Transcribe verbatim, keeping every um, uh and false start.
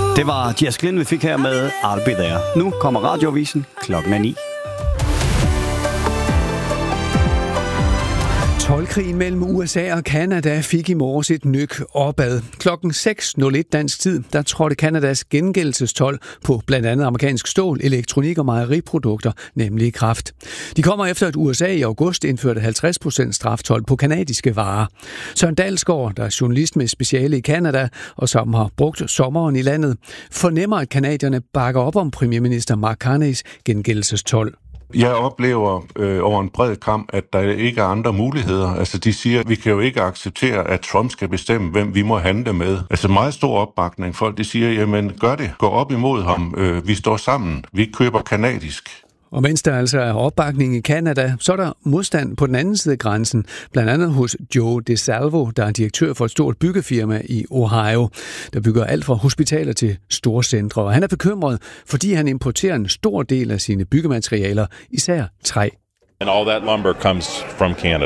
Det var Jess Glynn, vi fik her med I'll Be There. Nu kommer Radioavisen klokken er ni. Toldkrigen mellem U S A og Canada fik i morges et nyk opad. Klokken seks nul et dansk tid, der trådte Canadas gengældelsestold på blandt andet amerikansk stål, elektronik og mejeriprodukter, nemlig i kraft. De kommer efter, at U S A i august indførte halvtreds procent straftold på kanadiske varer. Søren Dalsgaard, der er journalist med speciale i Canada og som har brugt sommeren i landet, fornemmer, at kanadierne bakker op om premierminister Mark Carneys gengældelsestold. Jeg oplever øh, over en bred kamp, at der ikke er andre muligheder. Altså de siger, at vi kan jo ikke acceptere, at Trump skal bestemme, hvem vi må handle med. Altså meget stor opbakning. Folk de siger, jamen gør det, gå op imod ham, øh, vi står sammen, vi køber kanadisk. Og mens der altså er opbakning i Canada, så er der modstand på den anden side af grænsen, blandt andet hos Joe DeSalvo, der er direktør for et stort byggefirma i Ohio, der bygger alt fra hospitaler til storcentre. Og han er bekymret, fordi han importerer en stor del af sine byggematerialer, især træ. And all that lumber comes from Canada.